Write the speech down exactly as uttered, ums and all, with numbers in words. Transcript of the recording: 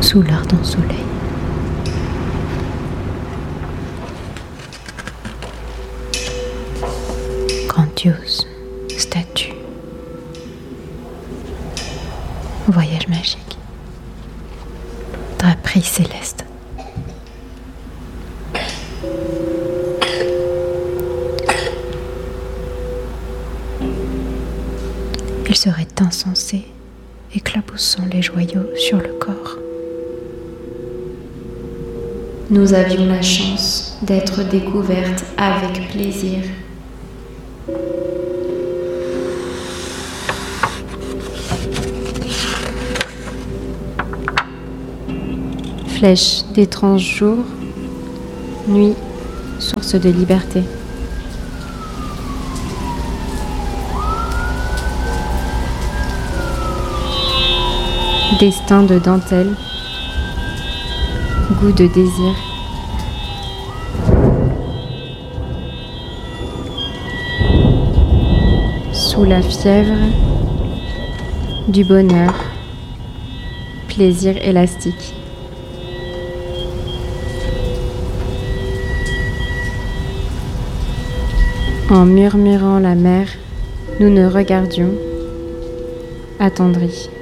sous l'ardent soleil. Grandiose statue. Voyage magique. Draperie céleste. Il serait insensé, éclaboussant les joyaux sur le corps. Nous avions la chance d'être découvertes avec plaisir. Flèche d'étranges jours, nuit, source de liberté. Destin de dentelle, goût de désir. Sous la fièvre du bonheur, plaisir élastique. En murmurant la mer, nous nous regardions, attendris.